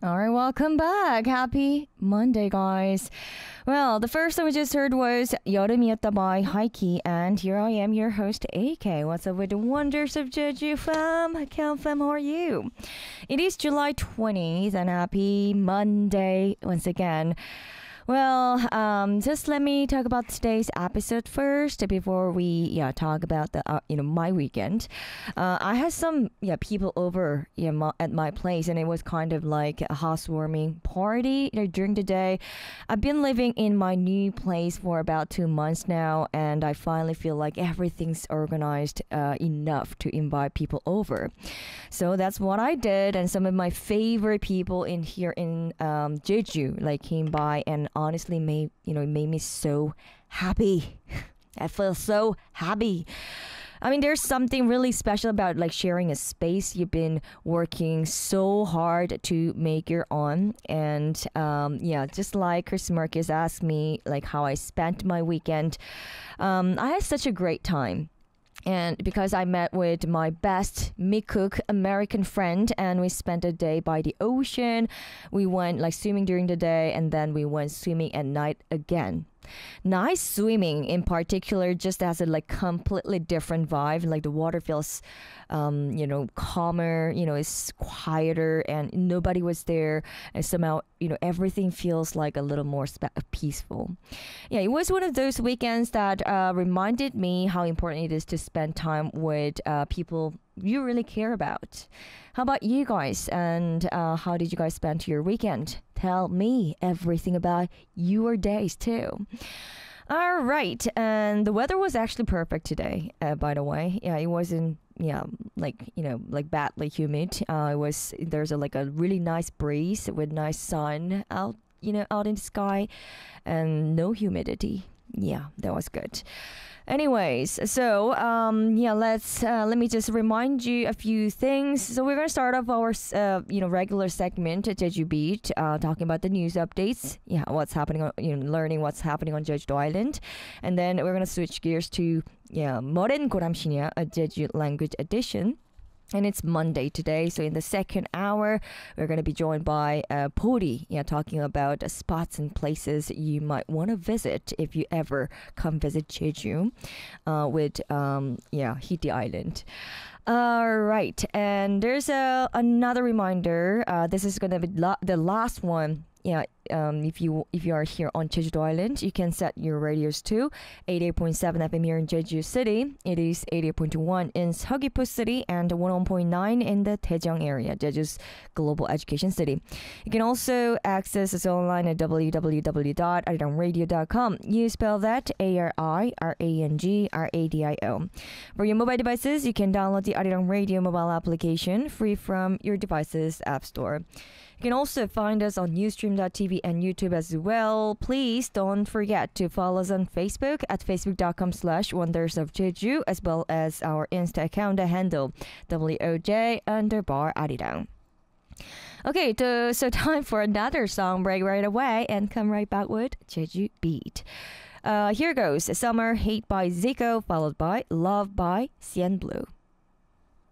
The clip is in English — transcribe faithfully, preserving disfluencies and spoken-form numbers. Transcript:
All right, welcome back. Happy Monday, guys. Well, the first that we just heard was 여름이었다 by Heike, and here I am, your host, A K. What's up with the wonders of Jeju fam? Cal fam, how are you? It is July twentieth, and happy Monday once again. Well, um, just let me talk about today's episode first before we yeah talk about the uh, you know my weekend. Uh, I had some yeah people over yeah, my, at my place, and it was kind of like a housewarming party you know, during the day. I've been living in my new place for about two months now, and I finally feel like everything's organized uh, enough to invite people over. So that's what I did, and some of my favorite people in here in um, Jeju like came by and honestly made you know made me so happy. I feel so happy. I mean, there's something really special about like sharing a space you've been working so hard to make your own. And um, yeah, just like Chris Marcus asked me like how I spent my weekend, um, I had such a great time. And because I met with my best Mikuk American friend, and we spent a day by the ocean. We went like swimming during the day, and then we went swimming at night again. Nice swimming in particular just has a like completely different vibe. Like the water feels um you know calmer, you know it's quieter, and nobody was there, and somehow you know everything feels like a little more spe- peaceful. Yeah, it was one of those weekends that uh, reminded me how important it is to spend time with uh, people you really care about. How about you guys? And uh, how did you guys spend your weekend? Tell me everything about your days too. All right, and the weather was actually perfect today. Uh, by the way, yeah, it wasn't yeah like you know like badly humid. Uh, it was there's a like a really nice breeze with nice sun out you know out in the sky, and no humidity. Yeah, that was good. Anyways, so um, yeah, let's uh, let me just remind you a few things. So we're gonna start off our uh, you know regular segment at Jeju Beat, uh, talking about the news updates. Yeah, what's happening on you know learning what's happening on Jeju Island, and then we're gonna switch gears to yeah Moren Goramshinya, a Jeju language edition. And it's Monday today, so in the second hour, we're going to be joined by uh, Pori, yeah, talking about uh, spots and places you might want to visit if you ever come visit Jeju, uh, with um, yeah Hiti Island. All right, and there's a another reminder. Uh, this is going to be la- the last one. Yeah, um, if you if you are here on Jeju Island, you can set your radios to eighty-eight point seven F M here in Jeju City. It is eighty-eight point one in Seogwipo City and one oh one point nine in the Daejeong area, Jeju's global education city. You can also access us online at w w w dot arirang radio dot com. You spell that A R I R A N G R A D I O. For your mobile devices, you can download the Arirang Radio mobile application free from your device's app store. You can also find us on Ustream dot T V and YouTube as well. Please don't forget to follow us on Facebook at facebook dot com slash wonders of Jeju, as well as our Insta account handle W O J underbar Arirang. Okay, to, so time for another song break right away, and come right back with Jeju Beat. Uh, here goes Summer Hate by Zico, followed by Love by Cien Blue.